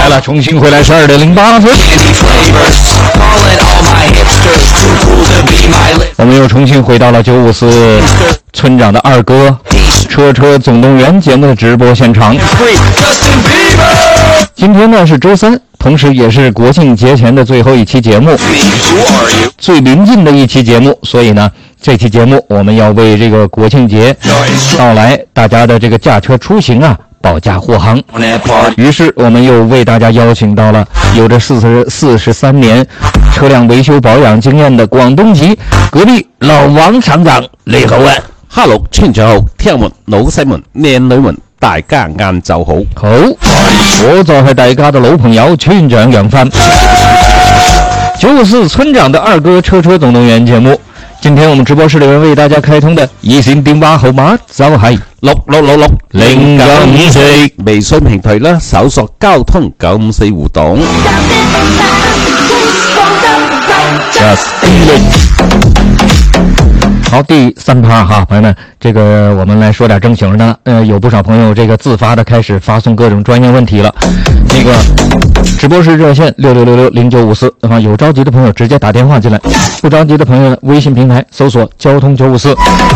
来了，重新回来12.08分。我们又重新回到了954村长的二哥车车总动员节目的直播现场。今天呢是周三，同时也是国庆节前的最后一期节目，最临近的一期节目，所以呢这期节目我们要为这个国庆节到来大家的这个驾车出行啊保驾护航。于是我们又为大家邀請到了有着43年車輛維修保養經驗的廣東籍格力老王廠長，你好啊。 Hello， 村長好，聽眾們、老細們、靚女們，大家晏晝好。 好，我就係大家的老朋友村長楊帆。954村長的二哥車車總動員節目，今天我們直播室裏面為大家開通的熱線電話號碼就係66660954， 微信平台啦，搜索交通954互動。 好，第3趴哈，朋友们，这个我们来说点正形的。有不少朋友这个自发的开始发送各种专业问题了。那个直播室热线66660954，有着急的朋友直接打电话进来，不着急的朋友呢，微信平台搜索交通954。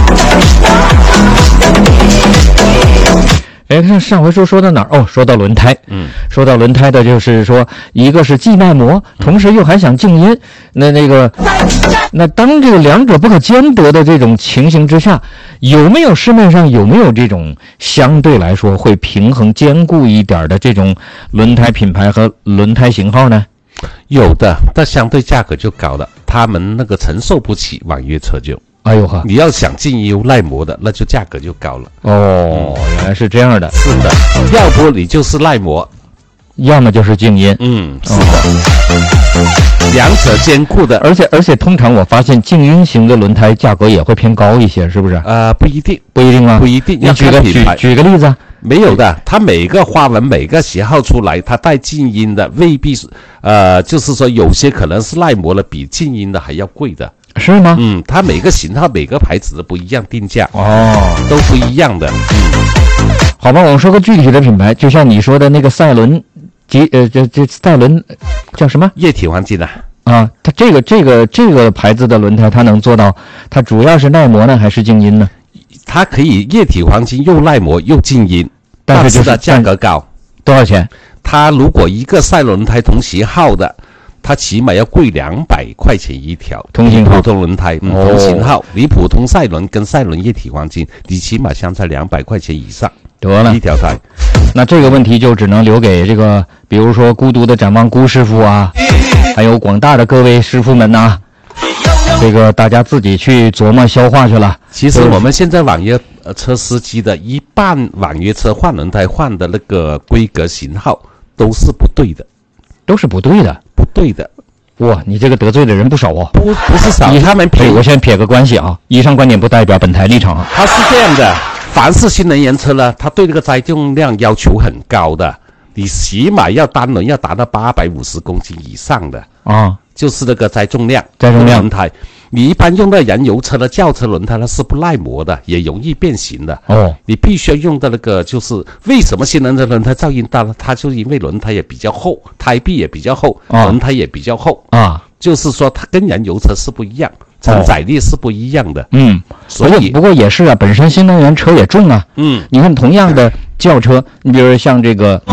看上回说到哪儿？说到轮胎。说到轮胎的就是说，一个是既耐磨，同时又还想静音。那当这个两者不可兼得的这种情形之下，市面上有没有这种相对来说会平衡兼顾一点的这种轮胎品牌和轮胎型号呢？ 有的，但相对价格就高了，他们那个承受不起网约车就。 哎呦呵！ 你要想静音耐磨的，那就价格就高了。 原来是这样的。 是的，要不你就是耐磨， 要么就是静音。 是的，两者兼顾的。 而且通常我发现静音型的轮胎价格也会偏高一些，是不是？ 不一定吗？ 不一定。 你举个例子。 没有的，它每个花纹每个型号出来，它带静音的未必是就是说有些可能是耐磨的比静音的还要贵的。 是吗？ 它每个型号每个牌子的不一样，定价都不一样的。 好吧，我们说个具体的品牌，就像你说的那个赛伦赛伦叫什么？ 液体黄金它这个牌子的轮胎，它能做到，它主要是耐磨呢还是静音呢？ 它可以液体黄金又耐磨又静音，但是的价格高。 多少钱？ 它如果一个赛轮胎同型号的，它起码要贵200块钱一条。同型号普通轮胎，同型号，你普通赛轮跟赛轮液体黄金，你起码相差200块钱以上。 得了， 一条胎。 那这个问题就只能留给这个，比如说孤独的展望辜师傅啊，还有广大的各位师傅们呐，这个大家自己去琢磨消化去了。 其实我们现在网约车司机的一半网约车换轮胎换的那个规格型号都是不对的。 都是不对的。哇，你这个得罪的人不少哦。 不是少， 以他们我先撇个关系啊，以上观点不代表本台立场啊。 它是这样的，凡是新能源车呢，它对这个载重量要求很高的，你起码单轮要达到850公斤以上的就是那个载重量轮胎。你一般用的燃油车的轿车轮胎，它是不耐磨的，也容易变形的。你必须要用的那个，就是为什么新能源轮胎噪音大呢？它就是因为轮胎也比较厚，胎壁也比较厚，轮胎也比较厚就是说它跟燃油车是不一样，承载力是不一样的。所以不过也是啊，本身新能源车也重啊。你看同样的轿车，你比如像这个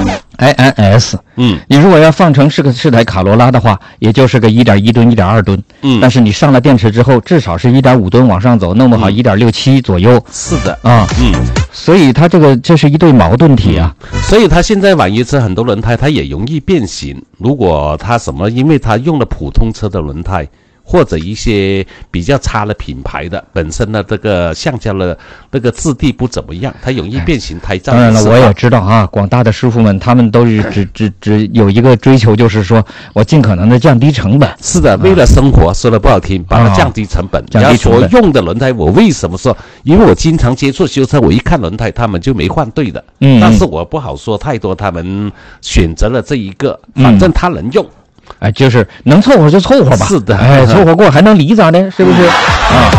INS，你如果要放成是台卡罗拉的话，也就是个1.1吨、1.2吨。但是你上了电池之后，至少是1.5吨往上走，弄不好1.67左右。 是的所以它这是一对矛盾体啊。 所以它现在网约车很多轮胎它也容易变形。如果它因为它用了普通车的轮胎，或者一些比较差的品牌的，本身的这个橡胶的那个质地不怎么样，它容易变形胎噪。 当然了，我也知道啊，广大的师傅们他们都是只有一个追求，就是说我尽可能的降低成本。 是的，为了生活，说的不好听，把它降低成本。 降低成本。 所用的轮胎，我为什么说？因为我经常接触修车，我一看轮胎，他们就没换对的。但是我不好说太多，他们选择了这一个，反正他能用。 就是能凑合就凑合吧。 是的， 凑合过还能离咋的？是不是？